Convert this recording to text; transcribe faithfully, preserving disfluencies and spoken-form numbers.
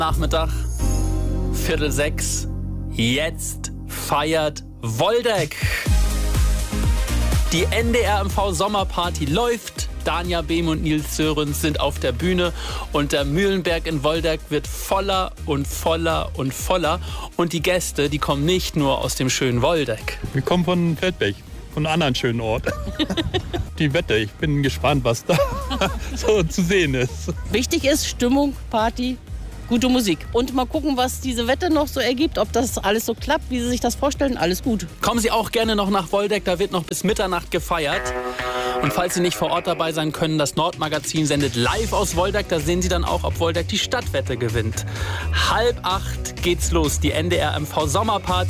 Nachmittag, Viertel sechs, jetzt feiert Woldeck. Die N D R M V Sommerparty läuft. Danja Behm und Nils Sörensen sind auf der Bühne und der Mühlenberg in Woldeck wird voller und voller und voller. Und die Gäste, die kommen nicht nur aus dem schönen Woldeck. Wir kommen von Feldberg, von einem anderen schönen Ort. Die Wette, ich bin gespannt, was da so zu sehen ist. Wichtig ist Stimmung, Party, gute Musik. Und mal gucken, was diese Wette noch so ergibt, ob das alles so klappt, wie Sie sich das vorstellen. Alles gut. Kommen Sie auch gerne noch nach Woldeck, da wird noch bis Mitternacht gefeiert. Und falls Sie nicht vor Ort dabei sein können, das Nordmagazin sendet live aus Woldeck. Da sehen Sie dann auch, ob Woldeck die Stadtwette gewinnt. Halb acht geht's los, die N D R M V Sommerparty.